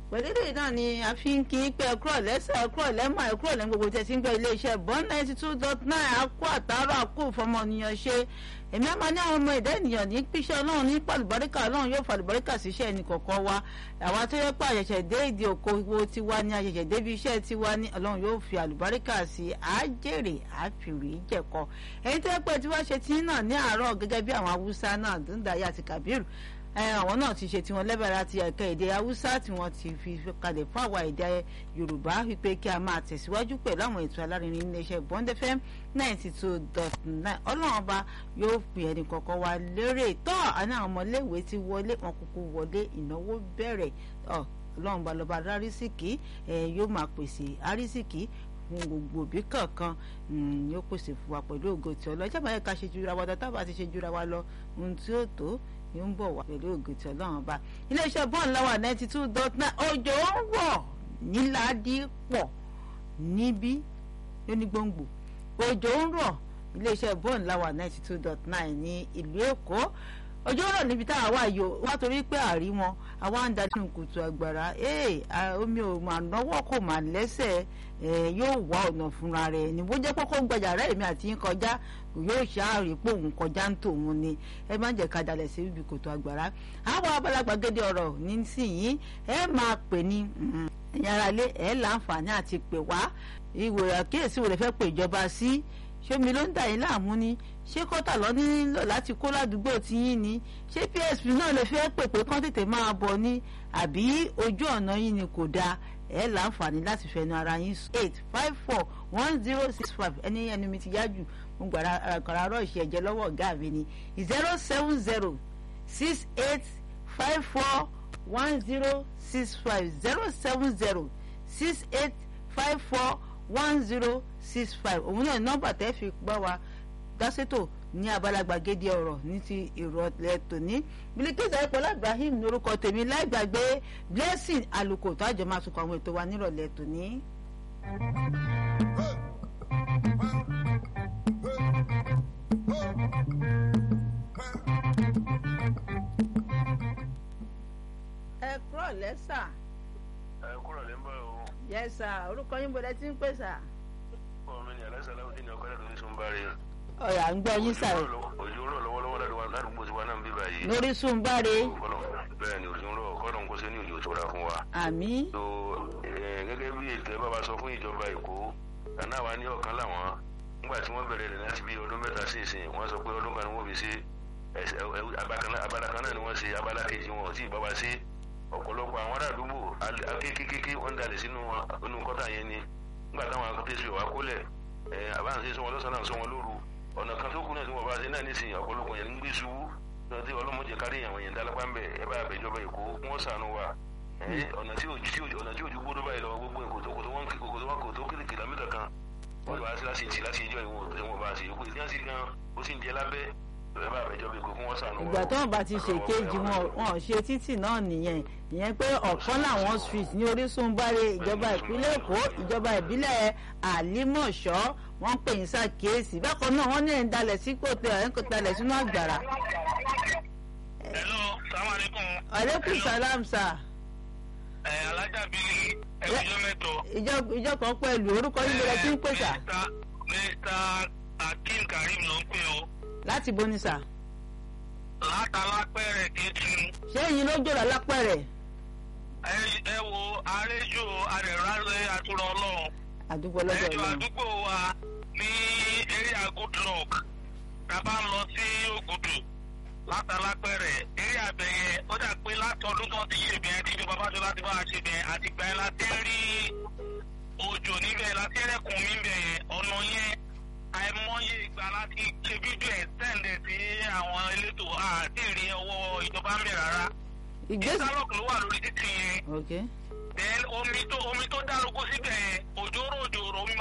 pẹ̀lú náà ni a fi ń kí pé ẹkúrọ̀ lẹ́sẹ̀ ẹkúrọ̀ lẹ́mọ̀ ẹkúrọ̀ lẹ́mọ̀ gbogbo tẹ̀sí ń gbọ́ iléeṣẹ́ bond 92.9 akó àtàrà àkó ìfọmọnìyàn ṣe èmi á máa ní àwọn ọmọ ẹ̀dá ènìyàn ní píṣẹ́ ọlọ́run ní pàlùbáríkà ọlọ́run yóò fàlùbáríkà síṣẹ́ ẹnì kọ̀ọ̀kan wa àwa tó yẹ pé àṣẹ̀ṣẹ̀ dé ìdí òkòwò tiwa ní àṣẹ̀ṣẹ̀ débi iṣẹ́ tiwa ní ọlọ́run yóò fi àlùbáríkà sí àjèrè àfìrí jẹ̀kọ ẹ̀yin tó yẹ pé tí wàá ṣe tí náà ní àárọ̀ gẹ́gẹ́ bí àwọn haúsá náà Dúndàyé àti Kàbírù àwọn náà ti ṣe tiwọn lẹ́bẹ̀rẹ̀ àti ẹ̀ka èdè haúsá tí wọ́n ti fi kalẹ̀ fún àwa èdè yorùbá wípé kí a máa tẹ̀síwájú pẹ̀lú àwọn ètò alárinrin iléeṣẹ́ Bond FM 92.9 ọlọ́run ọba yóò pè ẹnì kọ̀ọ̀kan wa lérè tọ́ àní àwọn ọmọléèwé ti wọlé wọn kúkú wọlé ìnáwó bẹ̀rẹ̀ ọlọ́run bá lọ́ba arísìkí yóò máa pèsè arísìkí fún gbogbo òbí kankan yóò pèsè fún wa pẹ̀lú ògo tí ọlọ́jà bá yẹ ká ṣe jura wa lọ tábà ti ṣe jura wa lọ ohun tí ó tó yóò ń bọ̀ wá pẹ̀lú ògo tí ọlọ́run ọba iléeṣẹ́ bọ́ọ̀n láwà 92.9 òjò ń rọ̀ níládìpọ̀ níbí lónígbòǹgbò òjò ń rọ̀ iléeṣẹ́ bọ́ọ̀n láwà 92.9 ní ìlú èkó òjò ń rọ̀ níbi táwa wà yìí wá torí pé àrí wọn àwa ń darí kùtù àgbàrá omi ò mà náwó kò mà lẹ́sẹ̀ yóò wá ọ̀nà fúnra rẹ̀ ní bó jẹ́ kókó gbàjà rẹ̀ èmi àti yín kọjá yóò ṣàárẹ̀ pé òun kọjá ń tòun ni ẹ má jẹ́ ká dalẹ̀ sí ibi kòtò àgbàrá àwọn abala gbàgede ọ̀rọ̀ nísìnyí ẹ máa pè ní ìyáralé ẹ láǹfààní àti pè wá ìwòrán àkíyèsí wo lè fẹ́ pè ìjọba sí ṣómi ló ń dà yín láàmú ni ṣé kọ́tà lọ nílò láti kó ládùúgbò tí yín ni ṣé PSP náà lè fẹ́ pè pé kán tètè máa bọ̀ ni àbí ojú ọ̀nà yín ni kò dáa ẹ láǹfààní láti fẹnu ara yín 8541065 ẹni mi ti yájú mo gbàrà àrọ̀ ìṣe ẹ̀jẹ̀ lọ́wọ́ ọ̀gá mi ni 07068541065 07068541065 òun náà nọ́mbà tẹ́ fi gbọ́ wa dásètò ní abala gbàgede ọ̀rọ̀ ní ti ìrọ̀lẹ́ tòní Bílíkísù Ayọ̀pọ̀lá Ibrahim lórúkọ tèmi láì gbàgbé Blessing Àlùkò tó àjọ máa tukọ̀ àwọn ètò wa nírọ̀lẹ́ tòní. ẹ kúrò lẹ́sà. ẹ kúrò lẹ́mbà o. yes sir orúkọ yín bọ̀dẹ̀ tí ń pè sà. ọmọ mi ni aláṣà láwùjọ ní ọkọlẹ tó ń sún báre. ọ̀rọ̀ à ń gbọ́ yín sà. òjò ń rọ̀ lọ́wọ́lọ́wọ́ ládùúgbò tiwa náà ń bí báyìí. lórí sún báre. bẹ́ẹ̀ ni òjò ń rọ̀ kọ́dọ̀ ń kó sí ní òjò tó rà fún wa. àmín. tó gẹ́gẹ́ bí ètò ẹ bá wa sọ fún ìjọba Èkó àná wa ní ọ̀kan làwọn nígbà tí wọ́n bẹ̀rẹ̀ rẹ̀ láti bí ọdún mẹ́ta sí ìsìn wọ́n sọ pé ọdún kan ni wọ́n fi ṣe abala kan náà ni wọ́n ṣe abala kejì wọn ò tí ì bá wa ṣe ọ̀pọ̀lọpọ̀ àwọn ará àdúgbò akékékéké wọ́n dalẹ̀ sínú kọ́tà yẹn ni nígbà táwọn akọ́tẹ́sì wà kólẹ̀ àbáǹsẹ̀ sọ wọn lọ́sàn-án sọ wọn lóru ọ̀nà kan tó kù náà tí wọ́n bá ṣe náà nísìnyí ọ̀pọ̀lọpọ̀ yẹn ń gbé ṣubú tí ọlọ́mọdé kárí àwọn yẹn dálápá ń bẹ̀ ẹ bá àbẹ̀jọba Èkó wọ́n ṣàánú wa ọ̀nà tí òjú gbódó báyìí lọ gbogbo kòtò tó kìlómítà kan wọ́n lè wá sí láti ìjọ ìwọ̀n bá ṣe yòókù ìdí gan ó sì ń jẹ lábẹ́ ìgbà tó wọn bá ti ṣe kéjì wọn ṣe títì náà nìyẹn ìyẹn pé ọ̀kan làwọn street ní Orísun báre ìjọba ìpínlẹ̀ Èkó ìjọba ìbílẹ̀ Àlímọ̀ṣọ́ wọ́n pè ń ṣàkíyèsí bákan náà wọ́n ní ẹ̀ ń dalẹ̀ sí kòtò ẹ̀ ń dalẹ̀ sínú àgbàrá. hello salaam aleykum. aleykum salam sa. alájà bíi ẹgbẹ́jọ́ mẹ́tọ́. ìjọ kan pẹ̀lú orúkọ yín lọ sí ń pèsè. Mr. Akeem Karim ló ń pè o. láti bó ni sà. látàlápẹ̀rẹ̀ kejì. ṣé èyí ló jòrò lápẹ̀rẹ̀. ẹ wo àrẹjò àrẹ̀rálẹ̀ àtúrọ̀ ọlọ́run. àdúgbò lọ́dọ̀ ẹjọ́ ọlọ́run. àdúgbò wa ní area Goodluck tàbá ń lọ sí Ògùdù látàlápẹ̀rẹ̀ area àbẹ̀yẹ ó dà pé látọdún tó ti ṣe bẹ́ẹ̀ tí ìjọba bá jọ láti bá a ṣe bẹ́ẹ̀ àti gbà ẹ́ láti rí òjò níbẹ̀ láti rẹ̀kùn níbẹ̀ ọ̀nà yẹn àìmọye ìgbà láti ṣe fídíò ẹ̀ sẹ́ǹdẹ̀ sí àwọn elétò àti ìrí ọwọ́ ìjọba ń bẹ̀ rárá. ìsálọ̀kù ló wà lórí títì yẹn. Okay. then omi tó dárúkọ síbẹ̀ òjò rò omi